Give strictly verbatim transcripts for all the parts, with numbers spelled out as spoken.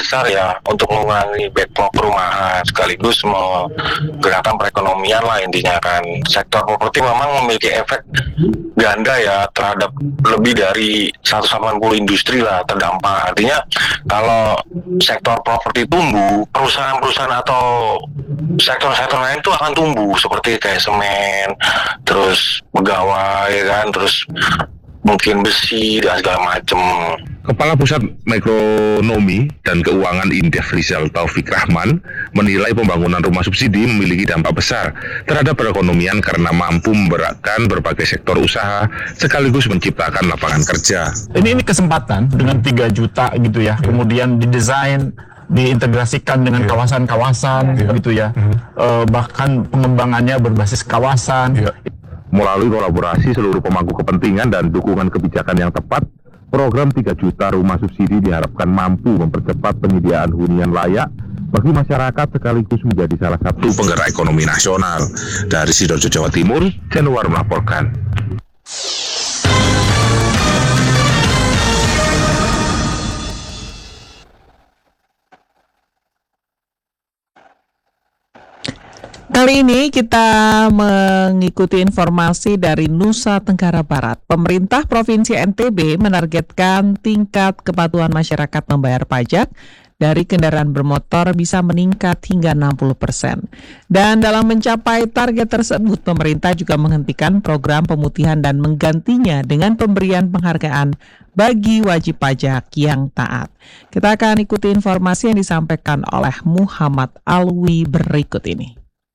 besar ya untuk mengurangi backlog perumahan sekaligus menggerakkan perekonomian lah intinya kan. Sektor properti memang memiliki efek ganda ya terhadap lebih dari seratus delapan puluh industri lah terdampak. Artinya kalau sektor properti tumbuh, perusahaan-perusahaan atau sektor-sektor lain itu akan tumbuh seperti kayak semen, terus pegawai kan, terus mungkin besi dan segala macam. Kepala Pusat Makroekonomi dan Keuangan Indef Rizal Taufik Rahman menilai pembangunan rumah subsidi memiliki dampak besar terhadap perekonomian karena mampu memberatkan berbagai sektor usaha sekaligus menciptakan lapangan kerja. Ini ini kesempatan dengan tiga juta gitu ya, kemudian didesain, diintegrasikan dengan kawasan-kawasan yeah. gitu ya, mm-hmm. uh, bahkan pengembangannya berbasis kawasan. Yeah. Melalui kolaborasi seluruh pemangku kepentingan dan dukungan kebijakan yang tepat, program tiga juta rumah subsidi diharapkan mampu mempercepat penyediaan hunian layak bagi masyarakat sekaligus menjadi salah satu penggerak ekonomi nasional. Dari Sidoarjo, Jawa Timur, Januar melaporkan. Kali ini kita mengikuti informasi dari Nusa Tenggara Barat. Pemerintah Provinsi N T B menargetkan tingkat kepatuhan masyarakat membayar pajak dari kendaraan bermotor bisa meningkat hingga enam puluh persen. Dan dalam mencapai target tersebut, pemerintah juga menghentikan program pemutihan dan menggantinya dengan pemberian penghargaan bagi wajib pajak yang taat. Kita akan ikuti informasi yang disampaikan oleh Muhammad Alwi berikut ini.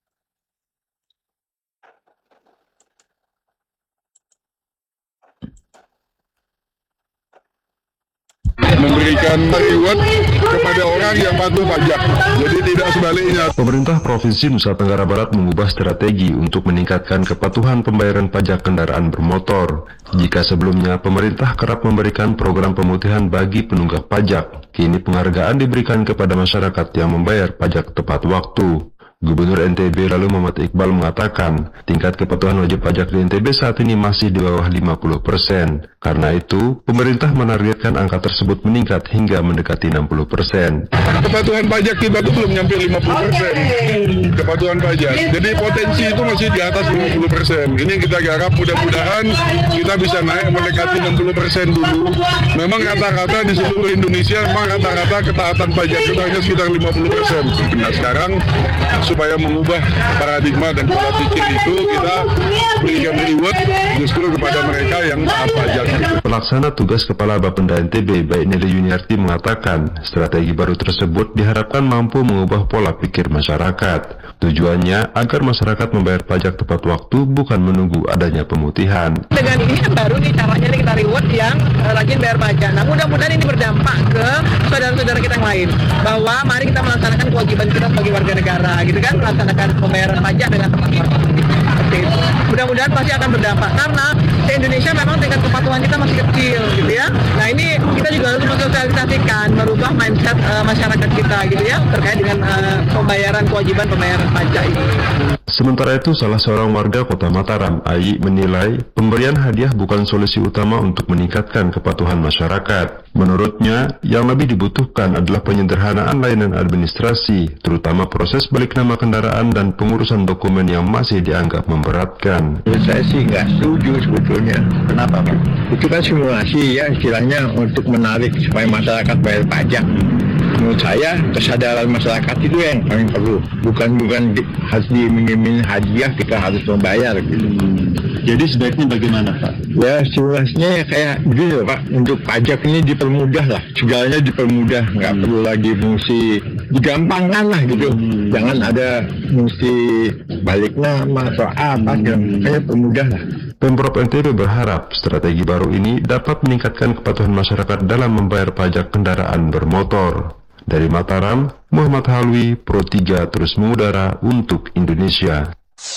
Memberikan reward kepada orang yang patuh pajak, jadi tidak sebaliknya. Pemerintah Provinsi Nusa Tenggara Barat mengubah strategi untuk meningkatkan kepatuhan pembayaran pajak kendaraan bermotor. Jika sebelumnya pemerintah kerap memberikan program pemutihan bagi penunggak pajak, kini penghargaan diberikan kepada masyarakat yang membayar pajak tepat waktu. Gubernur N T B lalu Muhammad Iqbal mengatakan, tingkat kepatuhan wajib pajak di N T B saat ini masih di bawah lima puluh persen. Karena itu, pemerintah menargetkan angka tersebut meningkat hingga mendekati enam puluh persen. Kepatuhan pajak kita itu belum nyampe lima puluh persen. Kepatuhan pajak. Jadi potensi itu masih di atas lima puluh persen. Ini yang kita garap, mudah-mudahan kita bisa naik mendekati enam puluh persen dulu. Memang rata-rata di seluruh Indonesia, memang rata-rata ketaatan pajak kita hanya sekitar lima puluh persen. Nah sekarang, supaya mengubah paradigma dan pola pikir itu, kita berikan reward justru kepada mereka yang taat pajak. Pelaksana tugas Kepala Bapenda N T B, Baik Nili Yuniarti mengatakan, strategi baru tersebut diharapkan mampu mengubah pola pikir masyarakat. Tujuannya agar masyarakat membayar pajak tepat waktu, bukan menunggu adanya pemutihan. Dengan ini yang baru nih caranya nih kita reward yang uh, rajin bayar pajak. Nah mudah-mudahan ini berdampak ke saudara-saudara kita yang lain, bahwa mari kita melaksanakan kewajiban kita sebagai warga negara, gitu kan, melaksanakan pembayaran pajak dengan tepat waktu. Mudah-mudahan pasti akan berdampak karena di Indonesia memang tingkat kepatuhan kita masih kecil, gitu ya. Nah ini kita juga harus mensosialisasikan, merubah mindset uh, masyarakat kita, gitu ya, terkait dengan uh, pembayaran kewajiban pembayaran pajak ini. Sementara itu, salah seorang warga Kota Mataram, Ai, menilai pemberian hadiah bukan solusi utama untuk meningkatkan kepatuhan masyarakat. Menurutnya, yang lebih dibutuhkan adalah penyederhanaan layanan administrasi, terutama proses balik nama kendaraan dan pengurusan dokumen yang masih dianggap memberatkan. Saya sih nggak setuju sebetulnya. Kenapa, Pak? Itu kan simulasi ya, istilahnya untuk menarik supaya masyarakat bayar pajak. Menurut saya kesadaran masyarakat itu yang paling perlu, bukan bukan di, harus diminta hadiah kita harus membayar gitu. Jadi sebaiknya bagaimana, Pak? Ya simulasinya ya kayak begini Pak, untuk pajak ini dipermudah lah, segalanya dipermudah, nggak hmm. perlu lagi mesti digampangkan lah gitu. Hmm. Jangan ada mesti balik nama atau apa, hmm. kayak permudah lah. Pemprov N T B berharap strategi baru ini dapat meningkatkan kepatuhan masyarakat dalam membayar pajak kendaraan bermotor. Dari Mataram, Muhammad Halwi, Pro tiga terus mengudara untuk Indonesia.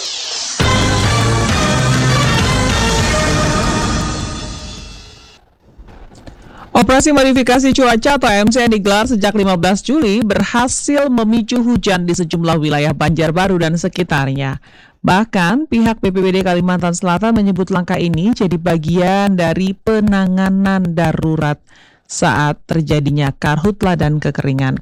Operasi modifikasi cuaca atau O M C yang digelar sejak lima belas Juli berhasil memicu hujan di sejumlah wilayah Banjarbaru dan sekitarnya. Bahkan pihak B P B D Kalimantan Selatan menyebut langkah ini jadi bagian dari penanganan darurat saat terjadinya karhutla dan kekeringan.